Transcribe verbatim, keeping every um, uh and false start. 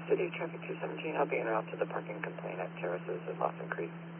City Traffic two seventeen, I'll be en route to the parking complaint at Terraces at Lawson Creek.